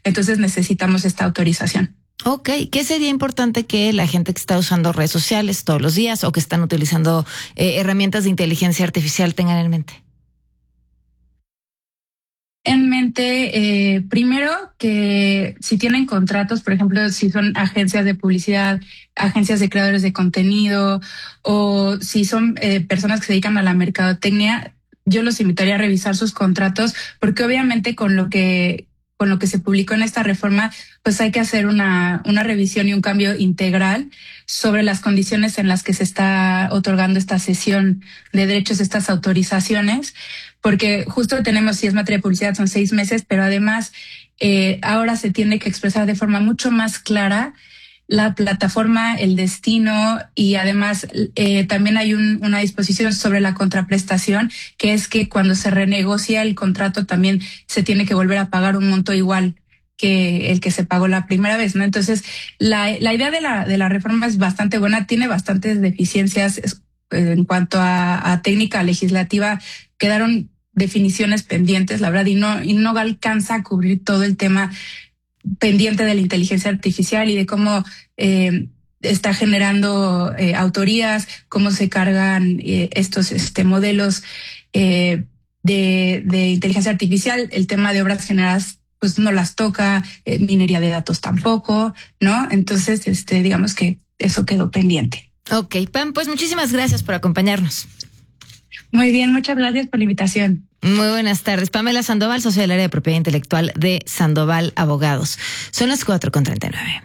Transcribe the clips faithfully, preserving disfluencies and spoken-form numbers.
Entonces necesitamos esta autorización. Ok, ¿qué sería importante que la gente que está usando redes sociales todos los días o que están utilizando eh, herramientas de inteligencia artificial tengan en mente? En mente, eh, primero, que si tienen contratos, por ejemplo, si son agencias de publicidad, agencias de creadores de contenido, o si son eh, personas que se dedican a la mercadotecnia, yo los invitaría a revisar sus contratos, porque obviamente con lo que con lo que se publicó en esta reforma, pues hay que hacer una, una revisión y un cambio integral sobre las condiciones en las que se está otorgando esta cesión de derechos, estas autorizaciones, porque justo tenemos, si es materia de publicidad, son seis meses, pero además eh, ahora se tiene que expresar de forma mucho más clara la plataforma, el destino, y además eh, también hay un, una disposición sobre la contraprestación, que es que cuando se renegocia el contrato también se tiene que volver a pagar un monto igual que el que se pagó la primera vez, ¿no? Entonces, la, la idea de la, de la reforma es bastante buena, tiene bastantes deficiencias eh, en cuanto a, a técnica legislativa. Quedaron definiciones pendientes, la verdad, y no, y no alcanza a cubrir todo el tema pendiente de la inteligencia artificial y de cómo eh, está generando eh, autorías, cómo se cargan eh, estos este, modelos eh, de, de inteligencia artificial. El tema de obras generadas pues no las toca, eh, minería de datos tampoco, ¿no? Entonces, este, digamos que eso quedó pendiente. Ok, Pam, pues muchísimas gracias por acompañarnos. Muy bien, muchas gracias por la invitación. Muy buenas tardes. Pamela Sandoval, socia del área de propiedad intelectual de Sandoval Abogados. Son las cuatro con treinta y nueve.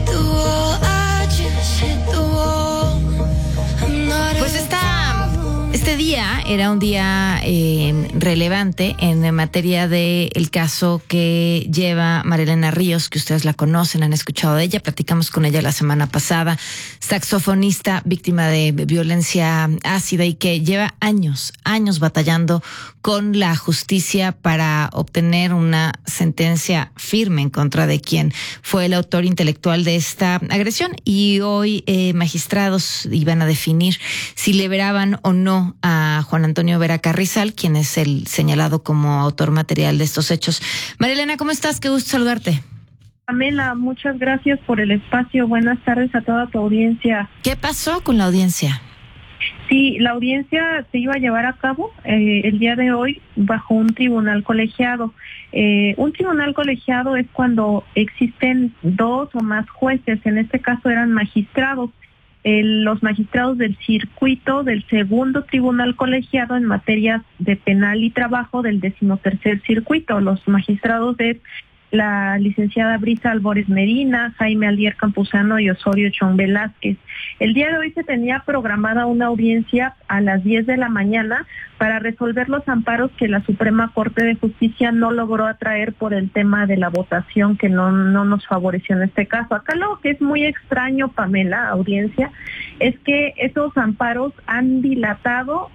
Pues esta, este día era un día eh, relevante en materia del caso que lleva Marilena Ríos, que ustedes la conocen, han escuchado de ella, platicamos con ella la semana pasada, saxofonista víctima de violencia ácida y que lleva años, años batallando con la justicia para obtener una sentencia firme en contra de quien fue el autor intelectual de esta agresión. Y hoy eh, magistrados iban a definir si liberaban o no a Juan Antonio Vera Carrizal, quien es el señalado como autor material de estos hechos. Marilena, ¿cómo estás? Qué gusto saludarte. Pamela, muchas gracias por el espacio. Buenas tardes a toda tu audiencia. ¿Qué pasó con la audiencia? Sí, la audiencia se iba a llevar a cabo eh, el día de hoy bajo un tribunal colegiado. Eh, un tribunal colegiado es cuando existen dos o más jueces, en este caso eran magistrados, eh, los magistrados del circuito del segundo tribunal colegiado en materias de penal y trabajo del decimotercer circuito, los magistrados de la licenciada Brisa Albores Medina, Jaime Aldier Campuzano y Osorio Chong Velázquez. El día de hoy se tenía programada una audiencia a las diez de la mañana para resolver los amparos que la Suprema Corte de Justicia no logró atraer por el tema de la votación, que no, no nos favoreció en este caso. Acá lo que es muy extraño, Pamela, audiencia, es que esos amparos han dilatado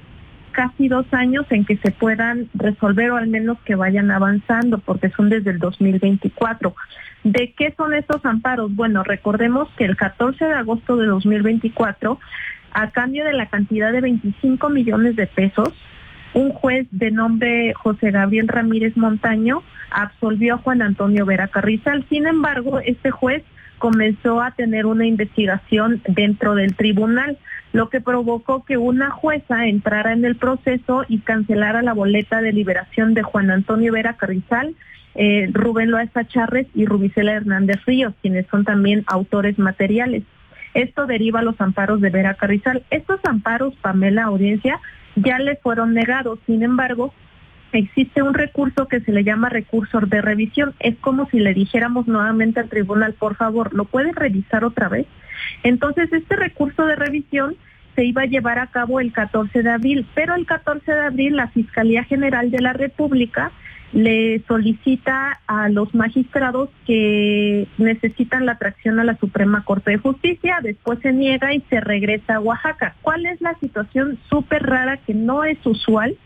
casi dos años en que se puedan resolver o al menos que vayan avanzando, porque son desde el dos mil veinticuatro. ¿De qué son estos amparos? Bueno, recordemos que el catorce de agosto de dos mil veinticuatro, a cambio de la cantidad de veinticinco millones de pesos, un juez de nombre José Gabriel Ramírez Montaño absolvió a Juan Antonio Vera Carrizal. Sin embargo, este juez comenzó a tener una investigación dentro del tribunal, lo que provocó que una jueza entrara en el proceso y cancelara la boleta de liberación de Juan Antonio Vera Carrizal, eh, Rubén Loaiza Charres y Rubicela Hernández Ríos, quienes son también autores materiales. Esto deriva a los amparos de Vera Carrizal. Estos amparos, Pamela, audiencia, ya le fueron negados. Sin embargo, existe un recurso que se le llama recurso de revisión. Es como si le dijéramos nuevamente al tribunal, por favor, ¿lo puede revisar otra vez? Entonces, este recurso de revisión se iba a llevar a cabo el catorce de abril, pero el catorce de abril la Fiscalía General de la República le solicita a los magistrados que necesitan la atracción a la Suprema Corte de Justicia, después se niega y se regresa a Oaxaca. ¿Cuál es la situación súper rara que no es usual?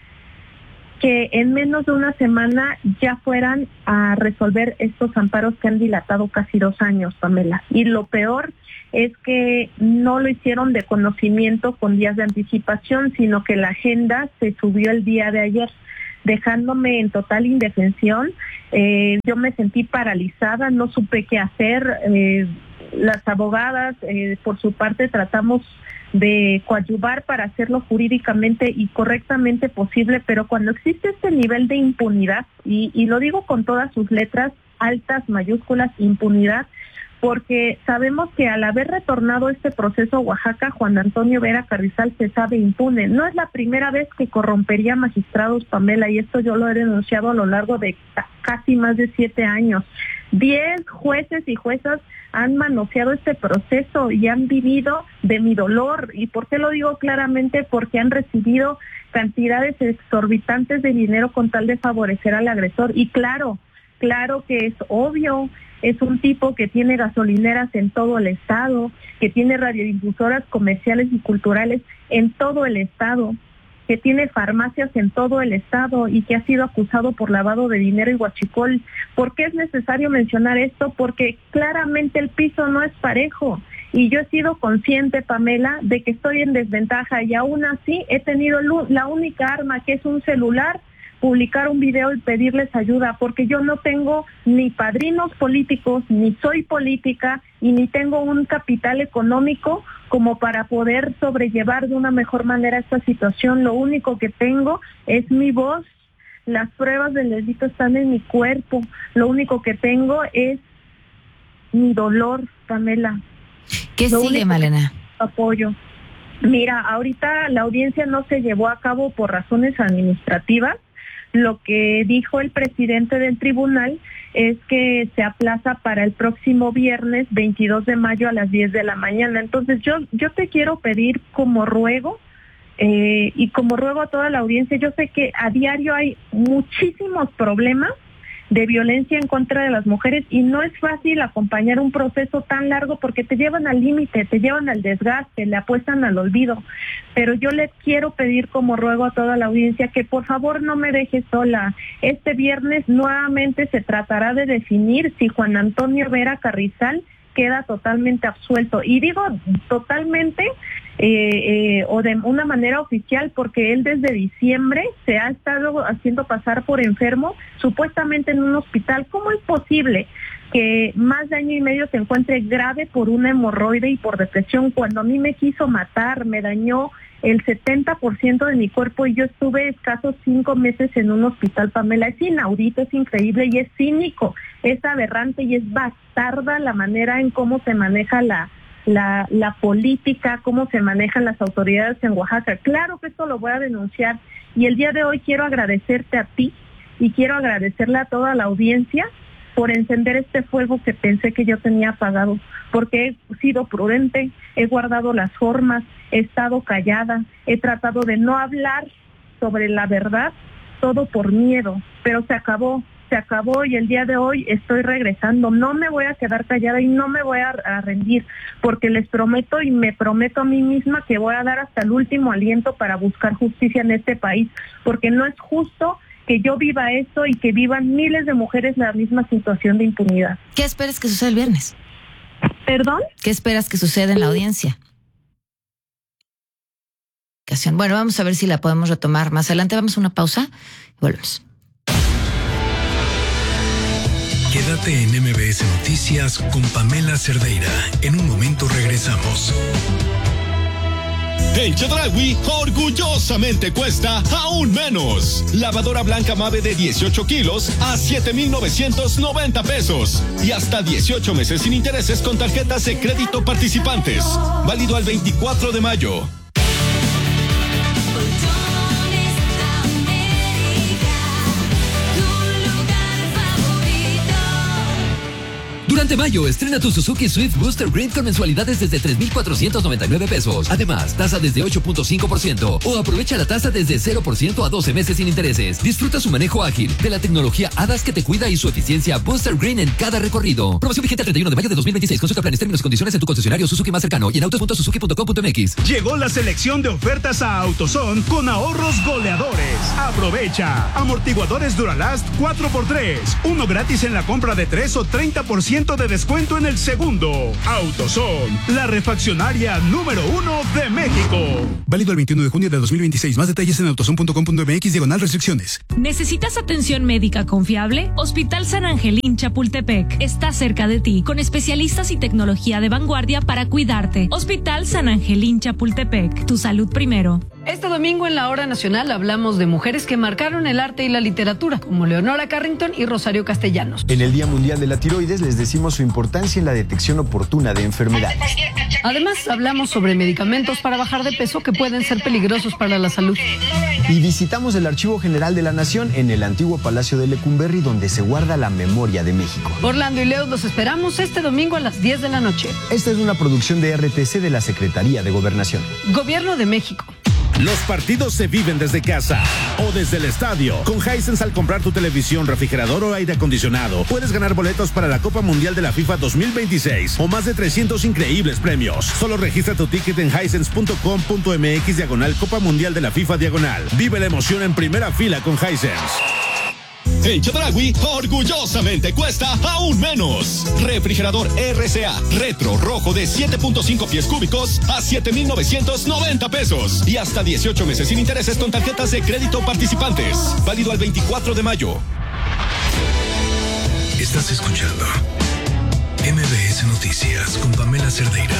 Que en menos de una semana ya fueran a resolver estos amparos que han dilatado casi dos años, Pamela. Y lo peor es que no lo hicieron de conocimiento con días de anticipación, sino que la agenda se subió el día de ayer. dejándome en total indefensión. Eh, yo me sentí paralizada, no supe qué hacer. Eh, las abogadas, eh, por su parte, tratamos de coadyuvar para hacerlo jurídicamente y correctamente posible, pero cuando existe este nivel de impunidad, y, y lo digo con todas sus letras, altas, mayúsculas, impunidad, porque sabemos que al haber retornado este proceso a Oaxaca, Juan Antonio Vera Carrizal se sabe impune. No es la primera vez que corrompería magistrados, Pamela, y esto yo lo he denunciado a lo largo de casi más de siete años. Diez jueces y juezas han manoseado este proceso y han vivido de mi dolor. ¿Y por qué lo digo claramente? Porque han recibido cantidades exorbitantes de dinero con tal de favorecer al agresor. Y claro, claro que es obvio, es un tipo que tiene gasolineras en todo el estado, que tiene radiodifusoras comerciales y culturales en todo el estado, que tiene farmacias en todo el estado y que ha sido acusado por lavado de dinero y huachicol. ¿Por qué es necesario mencionar esto? Porque claramente el piso no es parejo. Y yo he sido consciente, Pamela, de que estoy en desventaja y aún así he tenido la única arma, que es un celular, publicar un video y pedirles ayuda, porque yo no tengo ni padrinos políticos, ni soy política y ni tengo un capital económico como para poder sobrellevar de una mejor manera esta situación. Lo único que tengo es mi voz, las pruebas del delito están en mi cuerpo, lo único que tengo es mi dolor, Pamela. ¿Qué lo sigue, Malena? Apoyo. Mira, ahorita la audiencia no se llevó a cabo por razones administrativas. Lo que dijo el presidente del tribunal es que se aplaza para el próximo viernes veintidós de mayo a las diez de la mañana. Entonces yo yo te quiero pedir como ruego eh, y como ruego a toda la audiencia. Yo sé que a diario hay muchísimos problemas de violencia en contra de las mujeres y no es fácil acompañar un proceso tan largo porque te llevan al límite, te llevan al desgaste, le apuestan al olvido. Pero yo le quiero pedir como ruego a toda la audiencia que por favor no me deje sola. Este viernes nuevamente se tratará de definir si Juan Antonio Vera Carrizal queda totalmente absuelto. Y digo totalmente eh, eh, o de una manera oficial porque él desde diciembre se ha estado haciendo pasar por enfermo, supuestamente en un hospital. ¿Cómo es posible que más de año y medio se encuentre grave por una hemorroide y por depresión cuando a mí me quiso matar, me dañó el setenta por ciento de mi cuerpo y yo estuve escasos cinco meses en un hospital, Pamela? Es inaudito, es increíble y es cínico, es aberrante y es bastarda la manera en cómo se maneja la, la, la política, cómo se manejan las autoridades en Oaxaca. Claro que esto lo voy a denunciar y el día de hoy quiero agradecerte a ti y quiero agradecerle a toda la audiencia por encender este fuego que pensé que yo tenía apagado, porque he sido prudente, he guardado las formas, he estado callada, he tratado de no hablar sobre la verdad, todo por miedo, pero se acabó, se acabó y el día de hoy estoy regresando. No me voy a quedar callada y no me voy a, a rendir, porque les prometo y me prometo a mí misma que voy a dar hasta el último aliento para buscar justicia en este país, porque no es justo que yo viva esto y que vivan miles de mujeres la misma situación de impunidad. ¿Qué esperas que suceda el viernes? ¿Perdón? ¿Qué esperas que suceda en la audiencia? Bueno, vamos a ver si la podemos retomar más adelante. Vamos a una pausa y volvemos. Quédate en M B S Noticias con Pamela Cerdeira. En un momento regresamos. En Chedraui, orgullosamente cuesta aún menos. Lavadora blanca Mave de dieciocho kilos a siete mil novecientos noventa pesos. Y hasta dieciocho meses sin intereses con tarjetas de crédito participantes. Válido al veinticuatro de mayo. Durante mayo, estrena tu Suzuki Swift Booster Green con mensualidades desde tres mil cuatrocientos noventa y nueve pesos. Además, tasa desde ocho punto cinco por ciento o aprovecha la tasa desde cero por ciento a doce meses sin intereses. Disfruta su manejo ágil de la tecnología A D A S que te cuida y su eficiencia Booster Green en cada recorrido. Promoción vigente al treinta y uno de mayo de dos mil veintiséis. Consulta planes, términos y condiciones en tu concesionario Suzuki más cercano y en autos punto suzuki punto com punto m x. Llegó la selección de ofertas a AutoZone con ahorros goleadores. Aprovecha. Amortiguadores Duralast cuatro por tres. Uno gratis en la compra de tres o treinta por ciento de de descuento en el segundo. AutoZone, la refaccionaria número uno de México. Válido el veintiuno de junio de dos mil veintiséis. Más detalles en autozone punto com punto mx diagonal restricciones. ¿Necesitas atención médica confiable? Hospital San Angelín Chapultepec está cerca de ti, con especialistas y tecnología de vanguardia para cuidarte. Hospital San Angelín Chapultepec, tu salud primero. Este domingo en la Hora Nacional hablamos de mujeres que marcaron el arte y la literatura, como Leonora Carrington y Rosario Castellanos. En el Día Mundial de la Tiroides les decimos su importancia en la detección oportuna de enfermedades. Además, hablamos sobre medicamentos para bajar de peso que pueden ser peligrosos para la salud. Y visitamos el Archivo General de la Nación en el antiguo Palacio de Lecumberri, donde se guarda la memoria de México. Orlando y Leo los esperamos este domingo a las diez de la noche. Esta es una producción de R T C de la Secretaría de Gobernación. Gobierno de México. Los partidos se viven desde casa o desde el estadio. Con Hisense, al comprar tu televisión, refrigerador o aire acondicionado, puedes ganar boletos para la Copa Mundial de la FIFA dos mil veintiséis o más de trescientos increíbles premios. Solo registra tu ticket en hisense punto com punto mx diagonal Copa Mundial de la FIFA diagonal. Vive la emoción en primera fila con Hisense. En Chedraui, orgullosamente cuesta aún menos. Refrigerador R C A retro rojo de siete punto cinco pies cúbicos a siete mil novecientos noventa pesos. Y hasta dieciocho meses sin intereses con tarjetas de crédito participantes. Válido al veinticuatro de mayo. Estás escuchando M B S Noticias con Pamela Cerdeira.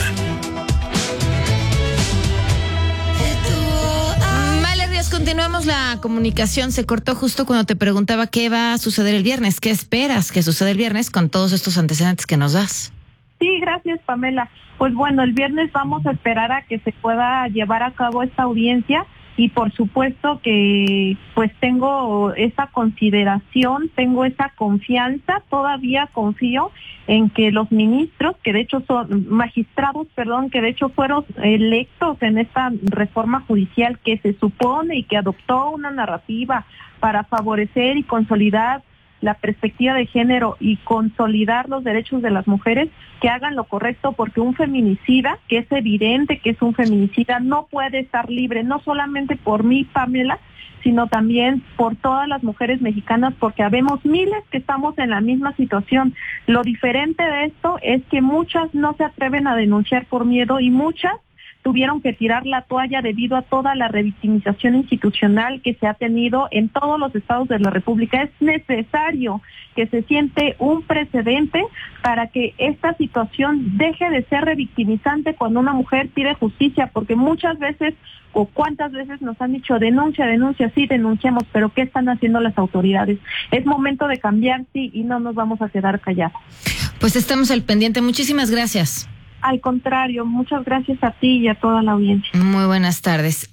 Continuamos la comunicación. Se cortó justo cuando te preguntaba qué va a suceder el viernes. ¿Qué esperas que suceda el viernes con todos estos antecedentes que nos das? Sí, gracias, Pamela. Pues bueno, el viernes vamos a esperar a que se pueda llevar a cabo esta audiencia y por supuesto que pues tengo esa consideración, tengo esa confianza, todavía confío en que los ministros, que de hecho son magistrados, perdón, que de hecho fueron electos en esta reforma judicial que se supone y que adoptó una narrativa para favorecer y consolidar la perspectiva de género y consolidar los derechos de las mujeres, que hagan lo correcto, porque un feminicida, que es evidente que es un feminicida, no puede estar libre, no solamente por mí, Pamela, sino también por todas las mujeres mexicanas, porque habemos miles que estamos en la misma situación. Lo diferente de esto es que muchas no se atreven a denunciar por miedo y muchas tuvieron que tirar la toalla debido a toda la revictimización institucional que se ha tenido en todos los estados de la República. Es necesario que se siente un precedente para que esta situación deje de ser revictimizante cuando una mujer pide justicia, porque muchas veces o cuántas veces nos han dicho denuncia, denuncia, sí, denunciamos, pero ¿qué están haciendo las autoridades? Es momento de cambiar, sí, y no nos vamos a quedar callados. Pues estamos al pendiente. Muchísimas gracias. Al contrario, muchas gracias a ti y a toda la audiencia. Muy buenas tardes.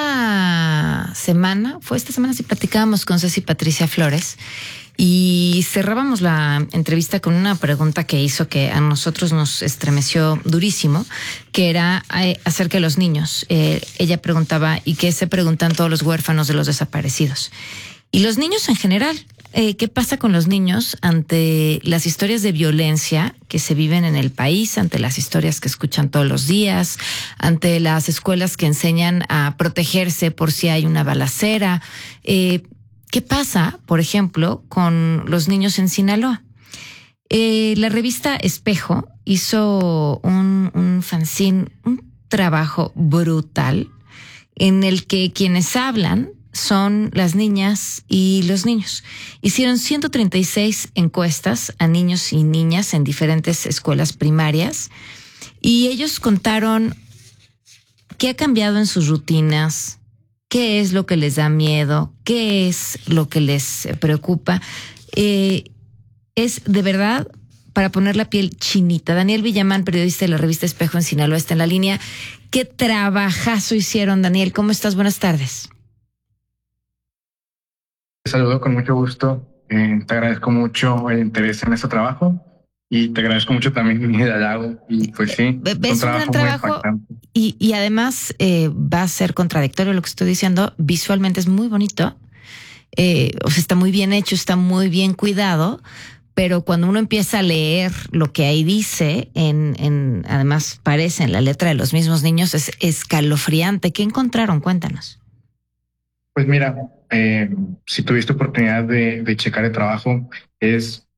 Esta semana, fue esta semana, sí platicábamos con Ceci Patricia Flores y cerrábamos la entrevista con una pregunta que hizo que a nosotros nos estremeció durísimo, que era eh, acerca de los niños. Eh, ella preguntaba, ¿y qué se preguntan todos los huérfanos de los desaparecidos? Y los niños en general. Eh, ¿Qué pasa con los niños ante las historias de violencia que se viven en el país, ante las historias que escuchan todos los días, ante las escuelas que enseñan a protegerse por si hay una balacera? Eh, ¿Qué pasa, por ejemplo, con los niños en Sinaloa? Eh, la revista Espejo hizo un, un fanzine, un trabajo brutal en el que quienes hablan son las niñas y los niños. Hicieron ciento treinta y seis encuestas a niños y niñas en diferentes escuelas primarias y ellos contaron qué ha cambiado en sus rutinas, qué es lo que les da miedo, qué es lo que les preocupa. Eh, es de verdad para poner la piel chinita. Daniel Villamán, periodista de la revista Espejo en Sinaloa, está en la línea. ¿Qué trabajazo hicieron, Daniel? ¿Cómo estás? Buenas tardes. Te saludo con mucho gusto, eh, te agradezco mucho el interés en este trabajo y te agradezco mucho también mi halago y pues sí, es un, un gran trabajo y, y además eh, va a ser contradictorio lo que estoy diciendo, visualmente es muy bonito, eh, o sea, está muy bien hecho, está muy bien cuidado, pero cuando uno empieza a leer lo que ahí dice, en, en además parece en la letra de los mismos niños, es escalofriante. ¿Qué encontraron? Cuéntanos. Pues mira, eh, si tuviste oportunidad de, de checar el trabajo, es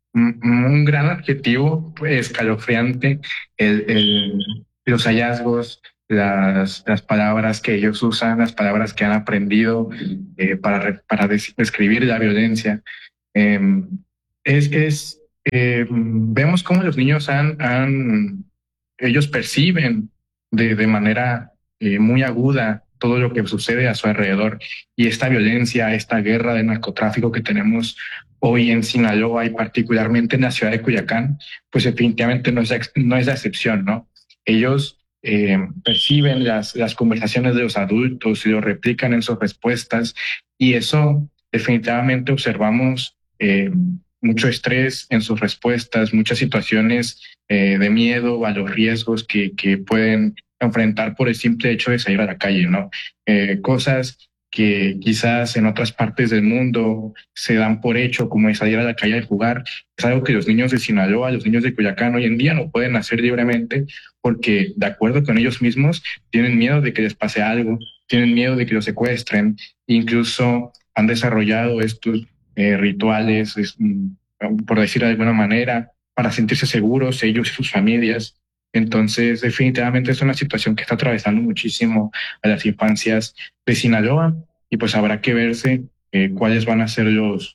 un gran adjetivo, pues, escalofriante, el, el, los hallazgos, las, las palabras que ellos usan, las palabras que han aprendido eh, para, para describir la violencia. Eh, es, es eh, vemos cómo los niños han, han ellos perciben de, de manera eh, muy aguda todo lo que sucede a su alrededor, y esta violencia, esta guerra de narcotráfico que tenemos hoy en Sinaloa y particularmente en la ciudad de Culiacán, pues definitivamente no es, no es la excepción, ¿no? Ellos eh, perciben las, las conversaciones de los adultos y lo replican en sus respuestas, y eso definitivamente observamos eh, mucho estrés en sus respuestas, muchas situaciones eh, de miedo a los riesgos que, que pueden enfrentar por el simple hecho de salir a la calle, ¿no? Eh, cosas que quizás en otras partes del mundo se dan por hecho, como de salir a la calle a jugar, es algo que los niños de Sinaloa, los niños de Culiacán hoy en día no pueden hacer libremente, porque de acuerdo con ellos mismos tienen miedo de que les pase algo, tienen miedo de que los secuestren, incluso han desarrollado estos eh, rituales, es, por decir de alguna manera, para sentirse seguros ellos y sus familias. Entonces, definitivamente es una situación que está atravesando muchísimo a las infancias de Sinaloa, y pues habrá que verse eh, cuáles van a ser los,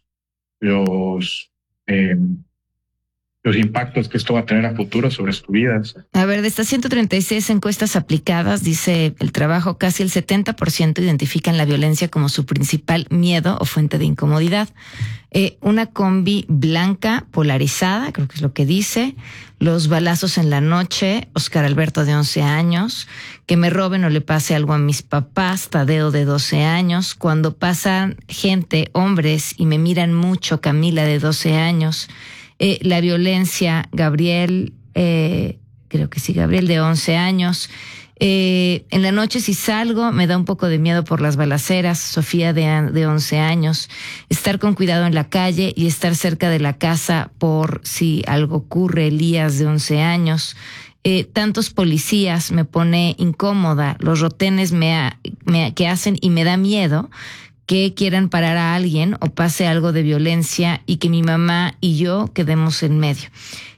los, eh, los impactos que esto va a tener a futuro sobre sus vidas. A ver, de estas ciento treinta y seis encuestas aplicadas, dice el trabajo, casi el setenta por ciento identifican la violencia como su principal miedo o fuente de incomodidad. Eh, una combi blanca polarizada, creo que es lo que dice. Los balazos en la noche, Oscar Alberto de once años. Que me roben o le pase algo a mis papás, Tadeo de doce años. Cuando pasan gente, hombres, y me miran mucho, Camila de doce años. Eh, la violencia, Gabriel, eh, creo que sí, Gabriel de once años. Eh, en la noche si salgo me da un poco de miedo por las balaceras, Sofía de, de once años. Estar con cuidado en la calle y estar cerca de la casa por si algo ocurre, Elías de once años. Eh, tantos policías me pone incómoda, los rotenes me, ha, me que hacen y me da miedo que quieran parar a alguien o pase algo de violencia y que mi mamá y yo quedemos en medio.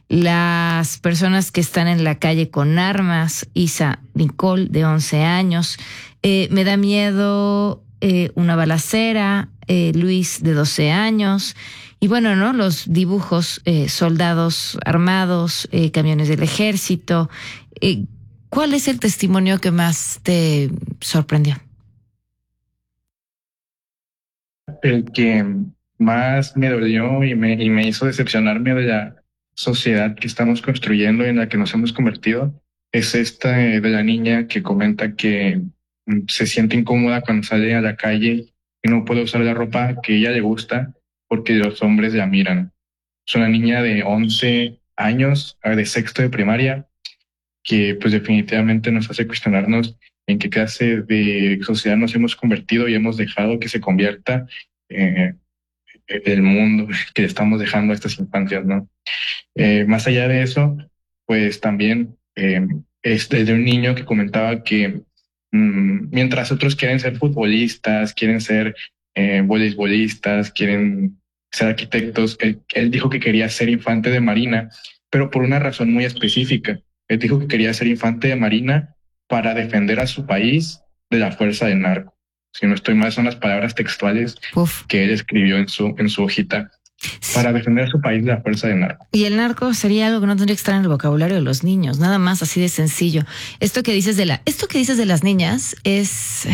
Las personas que están en la calle con armas, Isa Nicole de once años, eh, me da miedo eh, una balacera, eh, Luis de doce años, y bueno, ¿no? Los dibujos, eh, soldados armados, eh, camiones del ejército. Eh, ¿Cuál es el testimonio que más te sorprendió? El que más me dolió y me, y me hizo decepcionarme de la sociedad que estamos construyendo y en la que nos hemos convertido es esta de la niña que comenta que se siente incómoda cuando sale a la calle y no puede usar la ropa que a ella le gusta porque los hombres la miran. Es una niña de once años, de sexto de primaria, que pues definitivamente nos hace cuestionarnos en qué clase de sociedad nos hemos convertido y hemos dejado que se convierta eh, el mundo que estamos dejando a estas infancias, ¿no? Eh, más allá de eso, pues también eh, es de un niño que comentaba que mmm, mientras otros quieren ser futbolistas, quieren ser eh, voleibolistas, quieren ser arquitectos, él, él dijo que quería ser infante de marina, pero por una razón muy específica. Él dijo que quería ser infante de marina para defender a su país de la fuerza del narco. Si no estoy mal, son las palabras textuales Uf. que él escribió en su, en su hojita. Para defender a su país de la fuerza del narco. Y el narco sería algo que no tendría que estar en el vocabulario de los niños, nada más, así de sencillo. Esto que dices de la, esto que dices de las niñas es,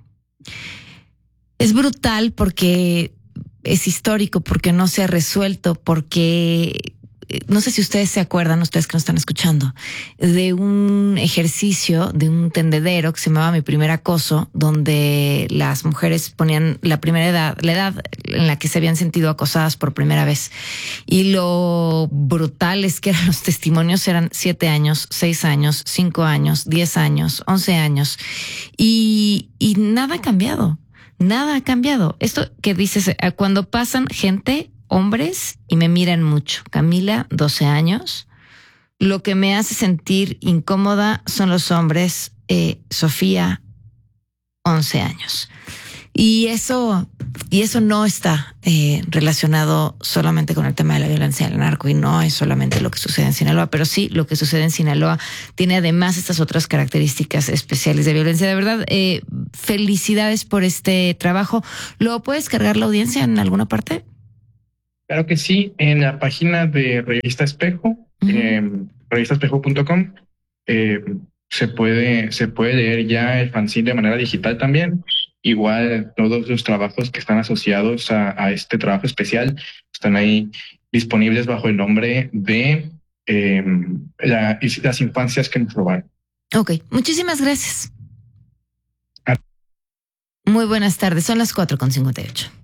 es brutal porque es histórico, porque no se ha resuelto, porque no sé si ustedes se acuerdan, ustedes que nos están escuchando, de un ejercicio, de un tendedero que se llamaba Mi Primer Acoso, donde las mujeres ponían la primera edad, la edad en la que se habían sentido acosadas por primera vez. Y lo brutal es que eran los testimonios, eran siete años, seis años, cinco años, diez años, once años. Y, y nada ha cambiado, nada ha cambiado. Esto que dices, cuando pasan gente, hombres, y me miran mucho. Camila, doce años. Lo que me hace sentir incómoda son los hombres. Eh, Sofía, once años. Y eso Y eso no está eh, relacionado solamente con el tema de la violencia del narco y no es solamente lo que sucede en Sinaloa, pero sí lo que sucede en Sinaloa tiene además estas otras características especiales de violencia. De verdad, eh, felicidades por este trabajo. ¿Lo puedes cargar la audiencia en alguna parte? Claro que sí, en la página de Revista Espejo, uh-huh. eh, revista espejo punto com, eh, se puede, se puede leer ya el fanzine de manera digital también. Igual todos los trabajos que están asociados a, a este trabajo especial están ahí disponibles bajo el nombre de eh, la, las infancias que nos robaron. Ok, muchísimas gracias. Muy buenas tardes, son las cuatro con cincuenta y ocho.